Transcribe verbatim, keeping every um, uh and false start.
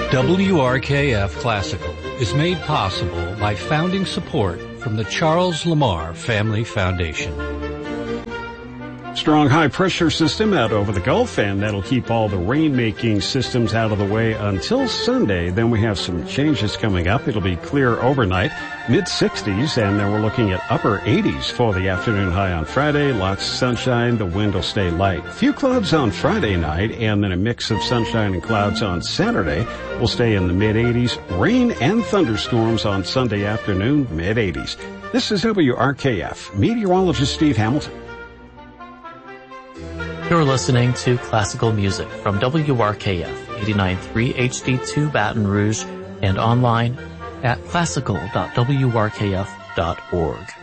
W R K F Classical is made possible by founding support from the Charles Lamar Family Foundation. Strong high-pressure system out over the Gulf, and that'll keep all the rain-making systems out of the way until Sunday. Then we have some changes coming up. It'll be clear overnight, mid sixties, and then we're looking at upper eighties for the afternoon high on Friday. Lots of sunshine. The wind will stay light. Few clouds on Friday night, and then a mix of sunshine and clouds on Saturday. We'll stay in the mid eighties. Rain and thunderstorms on Sunday afternoon, mid eighties. This is W R K F. Meteorologist Steve Hamilton. You're listening to classical music from W R K F eighty-nine point three H D two Baton Rouge and online at classical dot w r k f dot org.